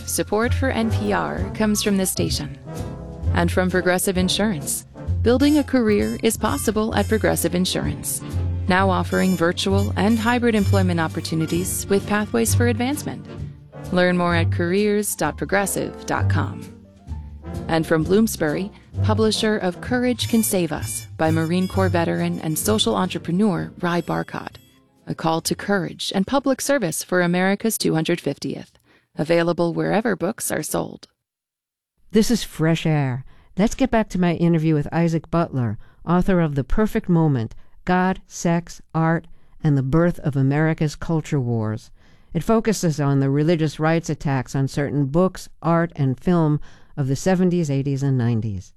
Support for NPR comes from this station and from Progressive Insurance. Building a career is possible at Progressive Insurance, now offering virtual and hybrid employment opportunities with pathways for advancement. Learn more at careers.progressive.com. And from Bloomsbury, publisher of Courage Can Save Us by Marine Corps veteran and social entrepreneur Ry Barcott. A call to courage and public service for America's 250th. Available wherever books are sold. This is Fresh Air. Let's get back to my interview with Isaac Butler, author of The Perfect Moment, God, Sex, Art, and the Birth of America's Culture Wars. It focuses on the religious rights attacks on certain books, art, and film of the 70s, 80s, and 90s.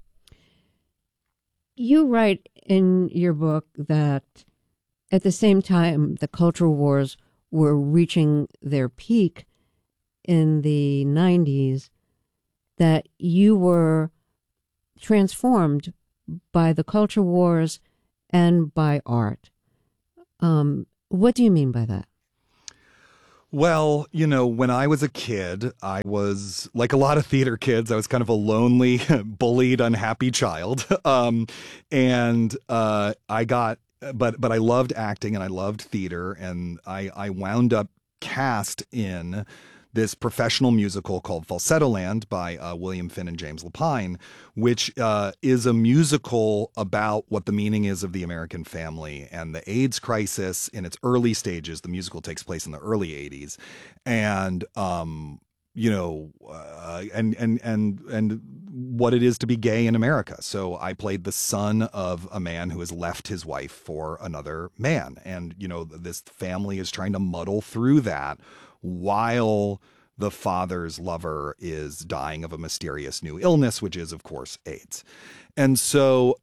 You write in your book that at the same time the culture wars were reaching their peak in the 90s, that you were transformed by the culture wars and by art. What do you mean by that? Well, when I was a kid, I was like a lot of theater kids. I was kind of a lonely, bullied, unhappy child. But I loved acting and I loved theater, and I wound up cast in this professional musical called Falsettoland by William Finn and James Lapine, which is a musical about what the meaning is of the American family and the AIDS crisis in its early stages. The musical takes place in the early 80s. And, and what it is to be gay in America. So I played the son of a man who has left his wife for another man. And, this family is trying to muddle through that while the father's lover is dying of a mysterious new illness, which is, of course, AIDS. And so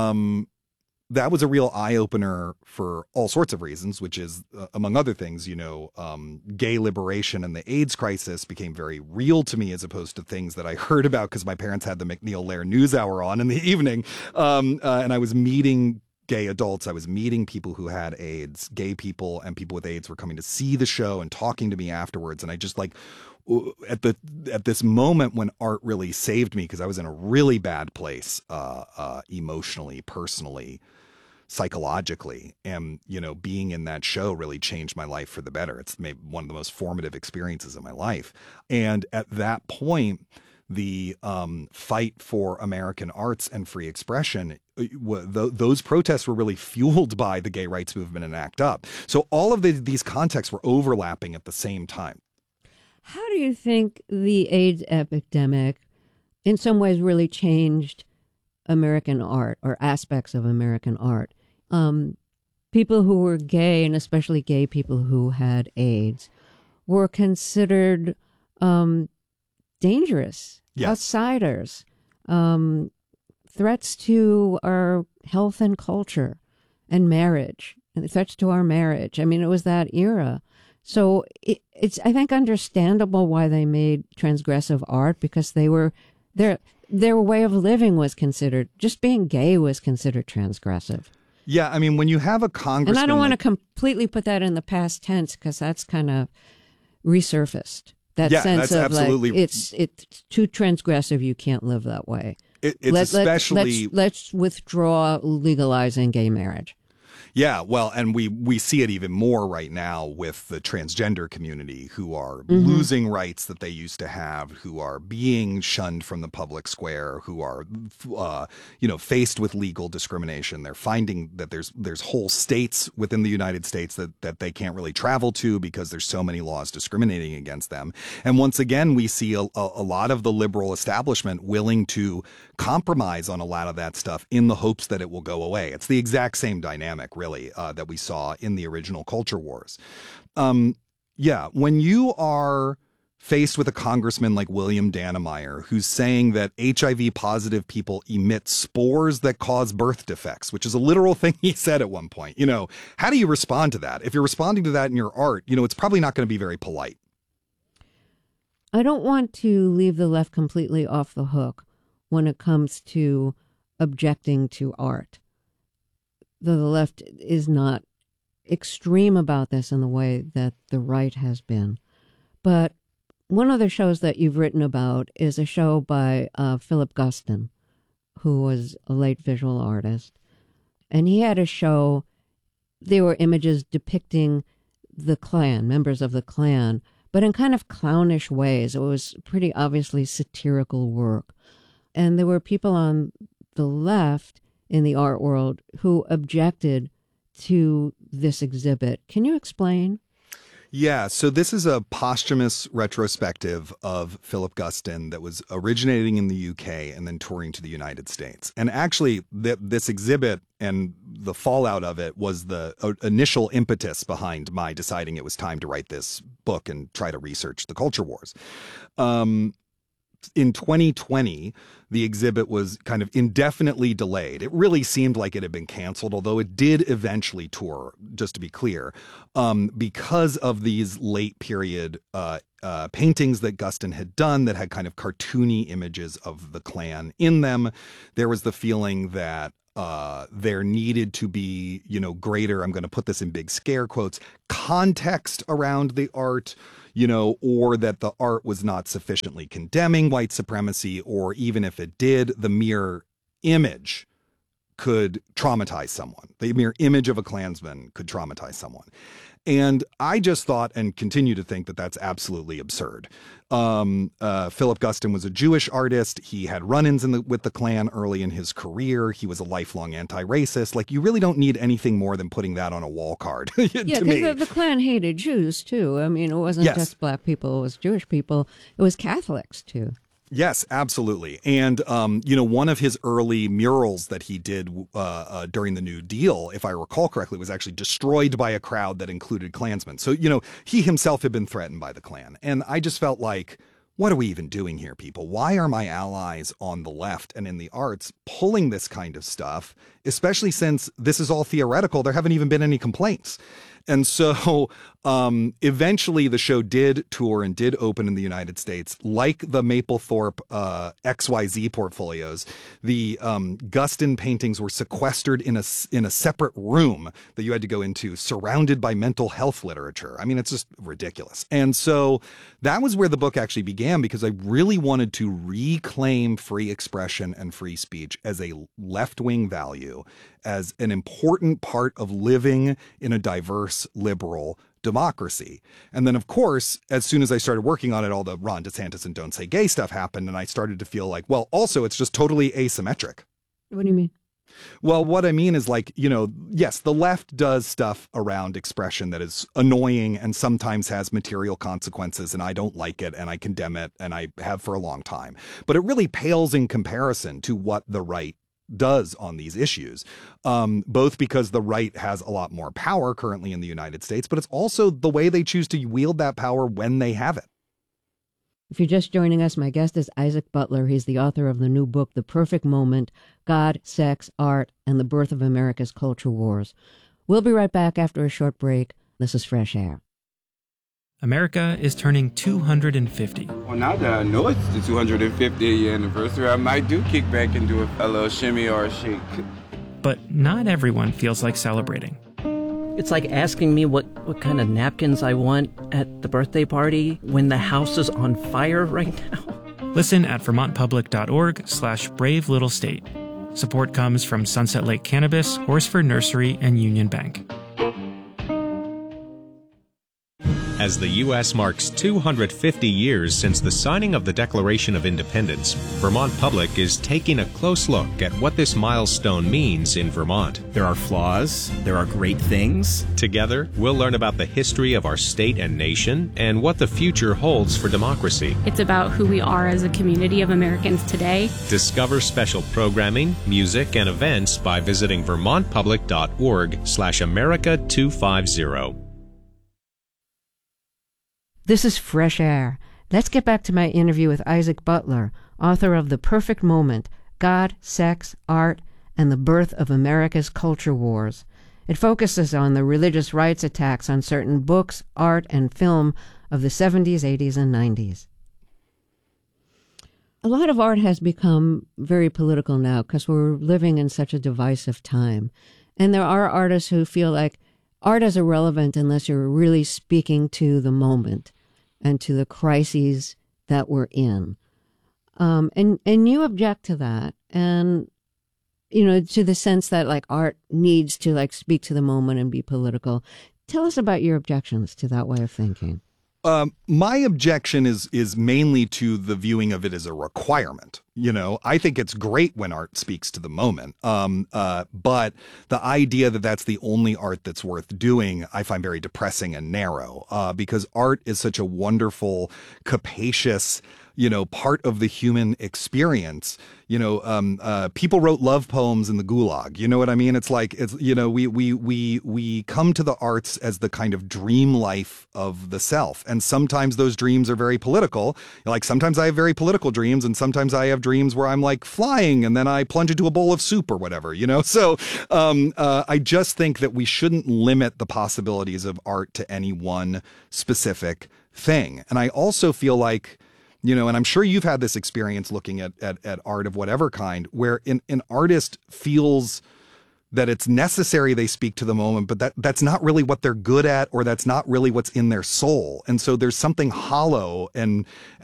that was a real eye-opener for all sorts of reasons, which is, among other things, gay liberation and the AIDS crisis became very real to me, as opposed to things that I heard about because my parents had the McNeil Lehrer NewsHour on in the evening. And I was meeting gay adults. I was meeting people who had AIDS. Gay people and people with AIDS were coming to see the show and talking to me afterwards. And I just at this moment when art really saved me, because I was in a really bad place, emotionally, personally, psychologically, and being in that show really changed my life for the better. It's maybe one of the most formative experiences of my life. And at that point, the fight for American arts and free expression, those protests were really fueled by the gay rights movement and ACT UP. So all of these contexts were overlapping at the same time. How do you think the AIDS epidemic in some ways really changed American art or aspects of American art? People who were gay, and especially gay people who had AIDS, were considered dangerous. Yes. Outsiders, threats to our health and culture and marriage, and threats to our marriage. I mean, it was that era. So it's, I think, understandable why they made transgressive art, because their way of living was considered, just being gay was considered transgressive. Yeah, I mean, when you have a congressman... And I don't want to completely put that in the past tense, because that's kind of resurfaced. That sense that's of absolutely... like, it's too transgressive, you can't live that way. Especially... Let's withdraw legalizing gay marriage. Yeah, well, and we see it even more right now with the transgender community, who are losing rights that they used to have, who are being shunned from the public square, who are, faced with legal discrimination. They're finding that there's whole states within the United States that they can't really travel to because there's so many laws discriminating against them. And once again, we see a lot of the liberal establishment willing to compromise on a lot of that stuff in the hopes that it will go away. It's the exact same dynamic, really, that we saw in the original culture wars. When you are faced with a congressman like William Dannemeyer, who's saying that HIV positive people emit spores that cause birth defects, which is a literal thing he said at one point, how do you respond to that? If you're responding to that in your art, it's probably not going to be very polite. I don't want to leave the left completely off the hook when it comes to objecting to art. The left is not extreme about this in the way that the right has been. But One of the shows that you've written about is a show by Philip Guston, who was a late visual artist. And he had a show, there were images depicting the Klan, members of the Klan, but in kind of clownish ways. It was pretty obviously satirical work. And there were people on the left in the art world who objected to this exhibit. Can you explain? Yeah, so this is a posthumous retrospective of Philip Guston that was originating in the UK and then touring to the United States. And actually, this exhibit and the fallout of it was the initial impetus behind my deciding it was time to write this book and try to research the culture wars. In 2020, the exhibit was kind of indefinitely delayed. It really seemed like it had been canceled, although it did eventually tour, just to be clear, because of these late period paintings that Guston had done that had kind of cartoony images of the Klan in them. There was the feeling that there needed to be, greater, I'm going to put this in big scare quotes, context around the art, or that the art was not sufficiently condemning white supremacy, or even if it did, the mere image could traumatize someone. The mere image of a Klansman could traumatize someone. And I just thought and continue to think that that's absolutely absurd. Philip Guston was a Jewish artist. He had run-ins with the Klan early in his career. He was a lifelong anti-racist. Like, you really don't need anything more than putting that on a wall card. Yeah, because the Klan hated Jews, too. I mean, it wasn't just black people. It was Jewish people. It was Catholics, too. Yes, absolutely. And, one of his early murals that he did during the New Deal, if I recall correctly, was actually destroyed by a crowd that included Klansmen. So, he himself had been threatened by the Klan. And I just felt like, what are we even doing here, people? Why are my allies on the left and in the arts pulling this kind of stuff, especially since this is all theoretical? There haven't even been any complaints. And so eventually the show did tour and did open in the United States. Like the Mapplethorpe XYZ portfolios, the Guston paintings were sequestered in a separate room that you had to go into, surrounded by mental health literature. I mean, it's just ridiculous. And so that was where the book actually began, because I really wanted to reclaim free expression and free speech as a left-wing value, as an important part of living in a diverse, liberal democracy. And then, of course, as soon as I started working on it, all the Ron DeSantis and Don't Say Gay stuff happened, and I started to feel like, well, also, it's just totally asymmetric. What do you mean? Well, what I mean is, like, yes, the left does stuff around expression that is annoying and sometimes has material consequences, and I don't like it, and I condemn it, and I have for a long time. But it really pales in comparison to what the right does on these issues, both because the right has a lot more power currently in the United States, but it's also the way they choose to wield that power when they have it. If you're just joining us, my guest is Isaac Butler. He's the author of the new book, The Perfect Moment: God, Sex, Art, and the Birth of America's Culture Wars. We'll be right back after a short break. This is Fresh Air. America is turning 250. Well, now that I know it's the 250th year anniversary, I might do kick back and do a little shimmy or a shake. But not everyone feels like celebrating. It's like asking me what kind of napkins I want at the birthday party when the house is on fire right now. Listen at vermontpublic.org/brave little state. Support comes from Sunset Lake Cannabis, Horsford Nursery, and Union Bank. As the U.S. marks 250 years since the signing of the Declaration of Independence, Vermont Public is taking a close look at what this milestone means in Vermont. There are flaws, there are great things. Together, we'll learn about the history of our state and nation and what the future holds for democracy. It's about who we are as a community of Americans today. Discover special programming, music, and events by visiting vermontpublic.org/America250. This is Fresh Air. Let's get back to my interview with Isaac Butler, author of The Perfect Moment: God, Sex, Art, and the Birth of America's Culture Wars. It focuses on the religious rights attacks on certain books, art, and film of the 70s, 80s, and 90s. A lot of art has become very political now because we're living in such a divisive time. And there are artists who feel like art is irrelevant unless you're really speaking to the moment. and to the crises that we're in. And you object to that, and to the sense that like art needs to like speak to the moment and be political. Tell us about your objections to that way of thinking. My objection is mainly to the viewing of it as a requirement. I think it's great when art speaks to the moment. But the idea that that's the only art that's worth doing, I find very depressing and narrow, because art is such a wonderful, capacious, part of the human experience. People wrote love poems in the Gulag. You know what I mean? It's like, we come to the arts as the kind of dream life of the self. And sometimes those dreams are very political. Like sometimes I have very political dreams, and sometimes I have dreams where I'm like flying and then I plunge into a bowl of soup or whatever, So I just think that we shouldn't limit the possibilities of art to any one specific thing. And I also feel like, and I'm sure you've had this experience looking at art of whatever kind, where an artist feels that it's necessary they speak to the moment, but that's not really what they're good at, or that's not really what's in their soul. And so there's something hollow and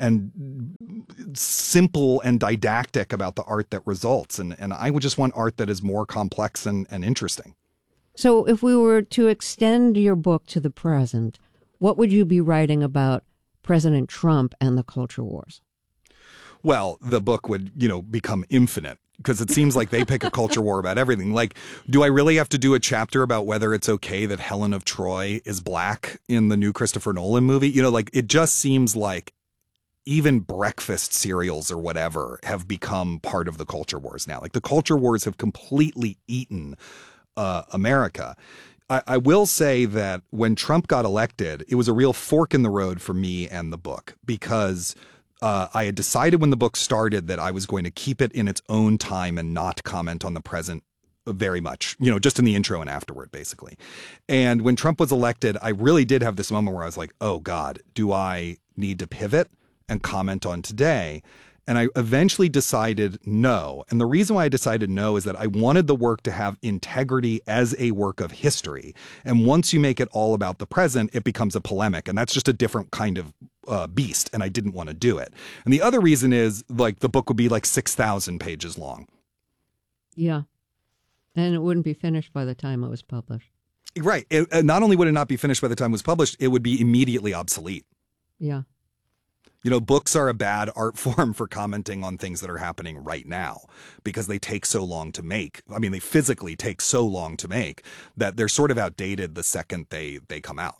simple and didactic about the art that results. And I would just want art that is more complex and interesting. So if we were to extend your book to the present, what would you be writing about President Trump and the culture wars? Well, the book would, become infinite, because it seems like they pick a culture war about everything. Like, do I really have to do a chapter about whether it's okay that Helen of Troy is black in the new Christopher Nolan movie? It just seems like even breakfast cereals or whatever have become part of the culture wars now. Like the culture wars have completely eaten America. I will say that when Trump got elected, it was a real fork in the road for me and the book, because I had decided when the book started that I was going to keep it in its own time and not comment on the present very much, just in the intro and afterward, basically. And when Trump was elected, I really did have this moment where I was like, oh God, do I need to pivot and comment on today? And I eventually decided no. And the reason why I decided no is that I wanted the work to have integrity as a work of history. And once you make it all about the present, it becomes a polemic. And that's just a different kind of beast. And I didn't want to do it. And the other reason is like the book would be like 6,000 pages long. Yeah. And it wouldn't be finished by the time it was published. Right. Not only would it not be finished by the time it was published, it would be immediately obsolete. Yeah. Books are a bad art form for commenting on things that are happening right now, because they take so long to make. I mean, they physically take so long to make that they're sort of outdated the second they come out.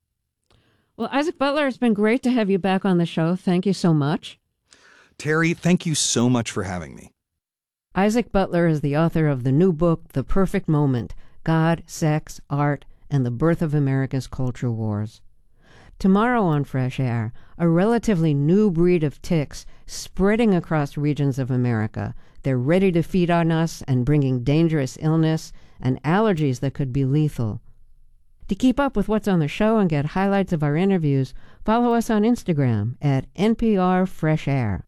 Well, Isaac Butler, it's been great to have you back on the show. Thank you so much. Terry, thank you so much for having me. Isaac Butler is the author of the new book, The Perfect Moment: God, Sex, Art, and the Birth of America's Culture Wars. Tomorrow on Fresh Air, a relatively new breed of ticks spreading across regions of America. They're ready to feed on us and bringing dangerous illness and allergies that could be lethal. To keep up with what's on the show and get highlights of our interviews, follow us on Instagram at NPR Fresh Air.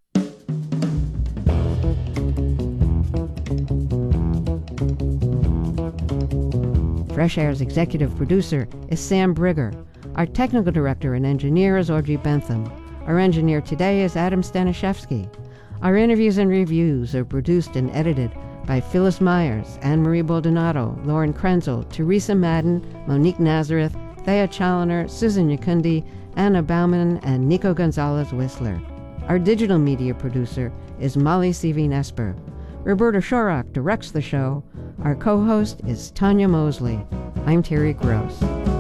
Fresh Air's executive producer is Sam Brigger. Our technical director and engineer is Audrey Bentham. Our engineer today is Adam Staniszewski. Our interviews and reviews are produced and edited by Phyllis Myers, Anne-Marie Baldonado, Lauren Krenzel, Teresa Madden, Monique Nazareth, Thea Challoner, Susan Yakundi, Anna Bauman, and Nico Gonzalez-Whistler. Our digital media producer is Molly Seaveen-Esper. Roberta Shorak directs the show. Our co-host is Tanya Mosley. I'm Terry Gross.